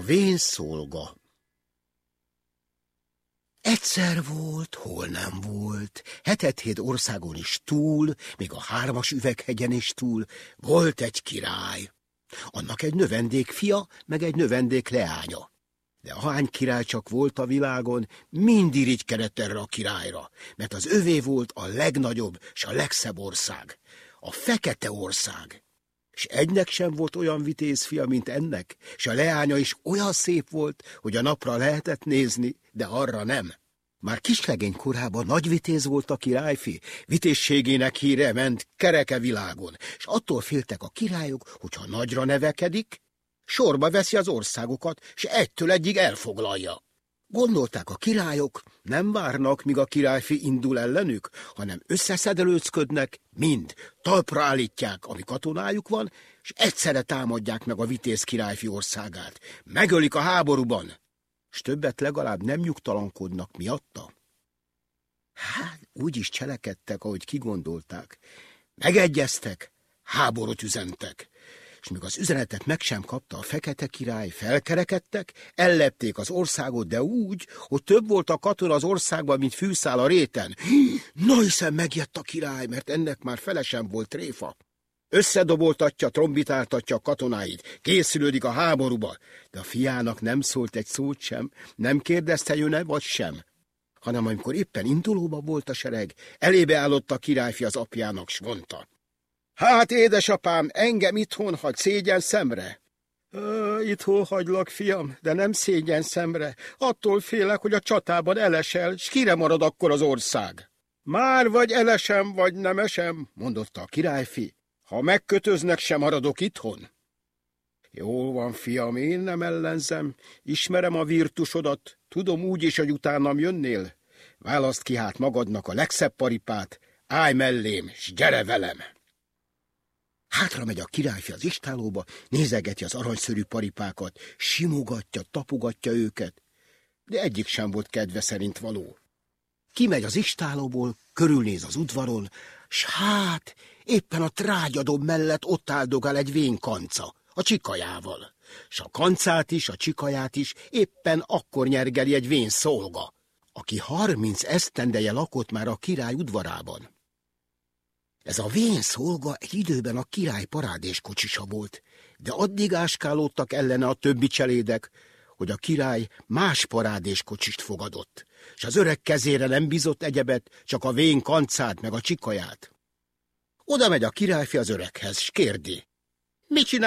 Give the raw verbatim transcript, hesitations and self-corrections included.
vén szolga. Egyszer volt, hol nem volt, hetet-hét országon is túl, még a hármas üveghegyen is túl, volt egy király. Annak egy növendék fia, meg egy növendék leánya. De ahány király csak volt a világon, mind irigykedett erre a királyra, mert az övé volt a legnagyobb s a legszebb ország, a Fekete Ország. És egynek sem volt olyan vitéz fia, mint ennek, s a leánya is olyan szép volt, hogy a napra lehetett nézni, de arra nem. Már kislegény korában nagy vitéz volt a királyfi, vitézségének híre ment kereke világon, és attól féltek a királyok, hogyha nagyra nevekedik, sorba veszi az országokat, s egytől egyig elfoglalja. Gondolták a királyok, nem várnak, míg a királyfi indul ellenük, hanem összeszedelőcködnek, mind talpra állítják, ami katonájuk van, és egyszerre támadják meg a vitéz királyfi országát. Megölik a háborúban, s többet legalább nem nyugtalankodnak miatta. Hát, úgy is cselekedtek, ahogy kigondolták. Megegyeztek, háborút üzentek, és míg az üzenetet meg sem kapta a fekete király, felkerekedtek, ellepték az országot, de úgy, hogy több volt a katona az országban, mint fűszál a réten. Na hiszen megijedt a király, mert ennek már fele sem volt tréfa. Összedoboltatja, trombitáltatja a katonáit, készülődik a háborúba, de a fiának nem szólt egy szót sem, nem kérdezte, jön-e vagy sem, hanem amikor éppen indulóba volt a sereg, elébe állott a királyfi az apjának, s mondta: Hát, édesapám, engem itthon hagy szégyen szemre. Itthon hagylak, fiam, de nem szégyen szemre. Attól félek, hogy a csatában elesel, s kire marad akkor az ország. Már vagy elesem, vagy nem esem, mondotta a királyfi. Ha megkötöznek, sem maradok itthon. Jól van, fiam, én nem ellenzem, ismerem a virtusodat, tudom úgy is, hogy utánam jönnél. Válaszd ki hát magadnak a legszebb paripát, állj mellém, s gyere velem. Hátra megy a királyfi az istállóba, nézegeti az aranyszörű paripákat, simogatja, tapogatja őket, de egyik sem volt kedve szerint való. Kimegy az istállóból, körülnéz az udvaron, s hát éppen a trágyadob mellett ott áldogál egy vén kanca, a csikajával, s a kancát is, a csikaját is éppen akkor nyergeli egy vén szolga, aki harminc esztendeje lakott már a király udvarában. Ez a vén szolga egy időben a király parádéskocsisa volt, de addig áskálódtak ellene a többi cselédek, hogy a király más parádéskocsist fogadott, s az öreg kezére nem bízott egyebet, csak a vén kancát meg a csikaját. Oda megy a királyfi az öreghez, s kérdi: Mit csinál